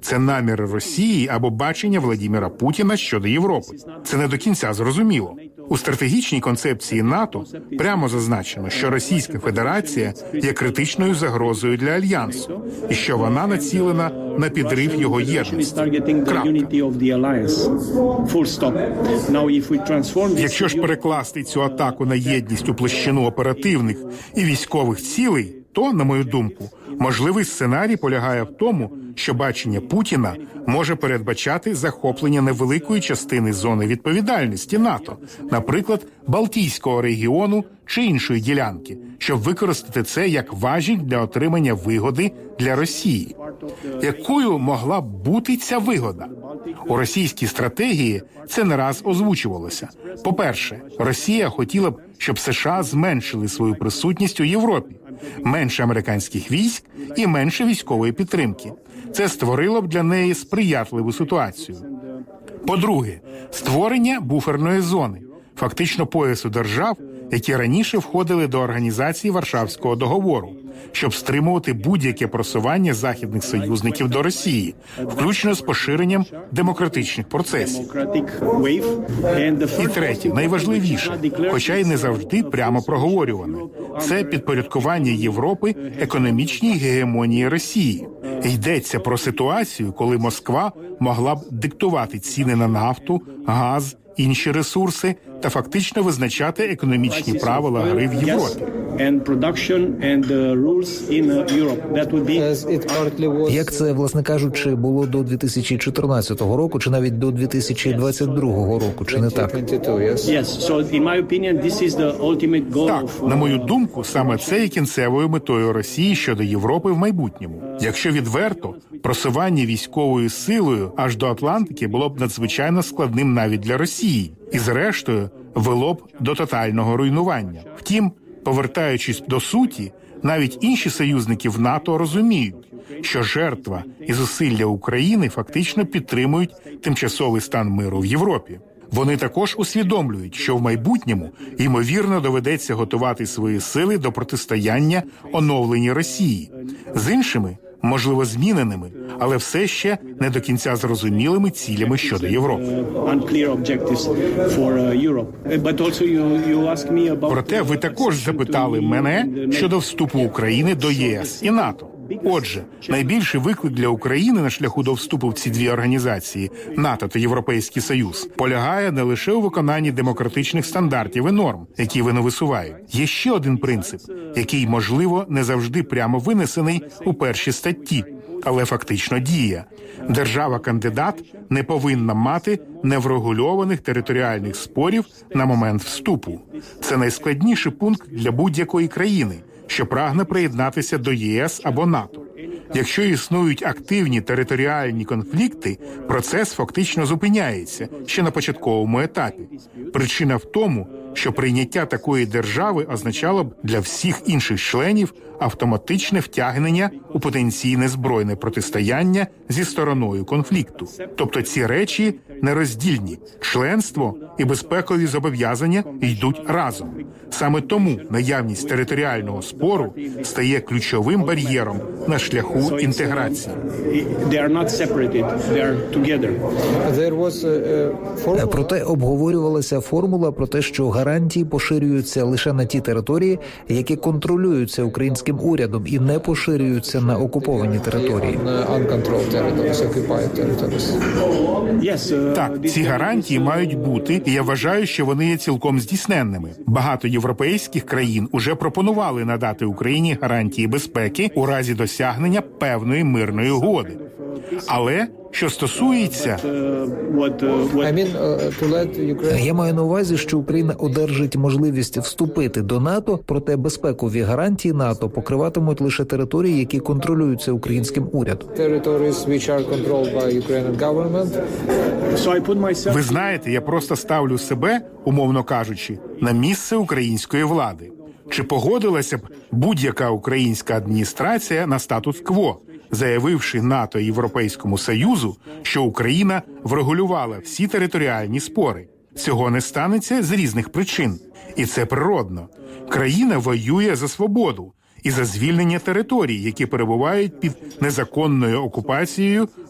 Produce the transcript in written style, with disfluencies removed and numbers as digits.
Це наміри Росії або бачення Владимира Путіна щодо Європи. Це не до кінця зрозуміло. У стратегічній концепції НАТО прямо зазначено, що Російська Федерація є критичною загрозою для Альянсу і що вона націлена на підрив його єдності. Якщо ж перекласти цю атаку на єдність у площину оперативних і військових цілей, то, на мою думку, можливий сценарій полягає в тому, що бачення Путіна може передбачати захоплення невеликої частини зони відповідальності НАТО, наприклад, Балтійського регіону чи іншої ділянки, щоб використати це як важіль для отримання вигоди для Росії. Якою могла б бути ця вигода? У російській стратегії це не раз озвучувалося. По-перше, Росія хотіла б, щоб США зменшили свою присутність у Європі, менше американських військ і менше військової підтримки. Це створило б для неї сприятливу ситуацію. По-друге, створення буферної зони, фактично поясу держав, які раніше входили до організації Варшавського договору, щоб стримувати будь-яке просування західних союзників до Росії, включно з поширенням демократичних процесів. І третє, найважливіше, хоча й не завжди прямо проговорюване, це підпорядкування Європи економічній гегемонії Росії. Йдеться про ситуацію, коли Москва могла б диктувати ціни на нафту, газ, інші ресурси та фактично визначати економічні правила гри в Європі. Як це, власне кажучи, було до 2014 року, чи навіть до 2022 року, чи не так? Так, на мою думку, саме це є кінцевою метою Росії щодо Європи в майбутньому. Якщо відверто, просування військовою силою аж до Атлантики було б надзвичайно складним навіть для Росії. І зрештою, вело б до тотального руйнування. Втім, повертаючись до суті, навіть інші союзники в НАТО розуміють, що жертва і зусилля України фактично підтримують тимчасовий стан миру в Європі. Вони також усвідомлюють, що в майбутньому, ймовірно, доведеться готувати свої сили до протистояння оновленій Росії. З іншими, можливо, зміненими, але все ще не до кінця зрозумілими цілями щодо Європи. Проте ви також запитали мене щодо вступу України до ЄС і НАТО. Отже, найбільший виклик для України на шляху до вступу в ці дві організації – НАТО та Європейський Союз – полягає не лише у виконанні демократичних стандартів і норм, які вони висувають. Є ще один принцип, який, можливо, не завжди прямо винесений у перші статті, але фактично діє. Держава-кандидат не повинна мати неврегульованих територіальних спорів на момент вступу. Це найскладніший пункт для будь-якої країни, що прагне приєднатися до ЄС або НАТО. Якщо існують активні територіальні конфлікти, процес фактично зупиняється ще на початковому етапі. Причина в тому, що прийняття такої держави означало б для всіх інших членів автоматичне втягнення у потенційне збройне протистояння зі стороною конфлікту. Тобто ці речі нероздільні. Членство і безпекові зобов'язання йдуть разом. Саме тому наявність територіального спору стає ключовим бар'єром на шляху інтеграції. Проте обговорювалася формула про те, що гарантії поширюються лише на ті території, які контролюються українським урядом і не поширюються на окуповані території. Так, ці гарантії мають бути, і я вважаю, що вони є цілком здійсненними. Багато європейських країн уже пропонували надати Україні гарантії безпеки у разі досягнення певної мирної угоди. Але що стосується... Я маю на увазі, що Україна одержить можливість вступити до НАТО, проте безпекові гарантії НАТО покриватимуть лише території, які контролюються українським урядом. Ви знаєте, я просто ставлю себе, умовно кажучи, на місце української влади. Чи погодилася б будь-яка українська адміністрація на статус-кво, заявивши НАТО і Європейському Союзу, що Україна врегулювала всі територіальні спори? Цього не станеться з різних причин. І це природно. Країна воює за свободу і за звільнення територій, які перебувають під незаконною окупацією